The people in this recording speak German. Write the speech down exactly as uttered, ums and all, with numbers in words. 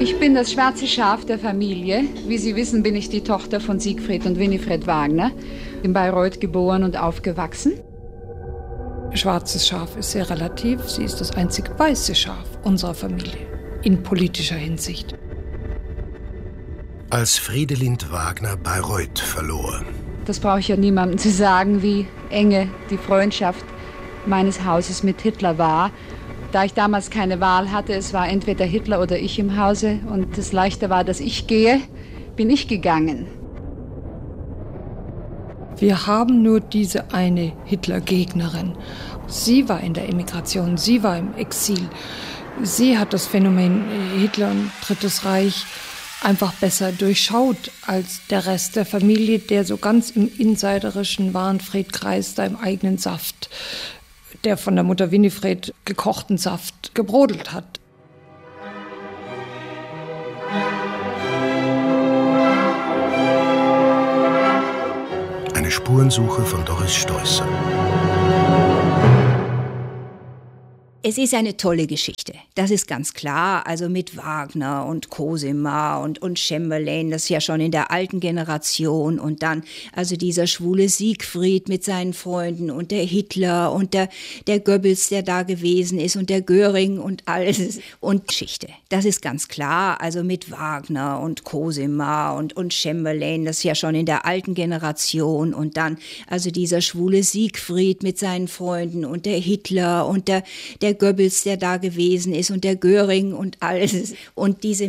Ich bin das schwarze Schaf der Familie. Wie Sie wissen, bin ich die Tochter von Siegfried und Winifred Wagner, in Bayreuth geboren und aufgewachsen. Schwarzes Schaf ist sehr relativ. Sie ist das einzige weiße Schaf unserer Familie, in politischer Hinsicht. Als Friedelind Wagner Bayreuth verlor. Das brauche ich ja niemandem zu sagen, wie enge die Freundschaft meines Hauses mit Hitler war. Da ich damals keine Wahl hatte, es war entweder Hitler oder ich im Hause und das Leichte war, dass ich gehe, bin ich gegangen. Wir haben nur diese eine Hitler-Gegnerin. Sie war in der Emigration, sie war im Exil. Sie hat das Phänomen Hitler und Drittes Reich einfach besser durchschaut als der Rest der Familie, der so ganz im insiderischen Warenfried-Kreis da im eigenen Saft, der von der Mutter Winifred gekochten Saft gebrodelt hat. Eine Spurensuche von Doris Steußer. Es ist eine tolle Geschichte, das ist ganz klar. Also mit Wagner und Cosima und, und Chamberlain, das ist ja schon in der alten Generation. Und dann also dieser schwule Siegfried mit seinen Freunden und der Hitler und der, der Goebbels, der da gewesen ist und der Göring und alles. Und Geschichte, das ist ganz klar. Also mit Wagner und Cosima und, und Chamberlain, das ist ja schon in der alten Generation. Und dann also dieser schwule Siegfried mit seinen Freunden und der Hitler und der, der Goebbels, der da gewesen ist und der Göring und alles. Und diese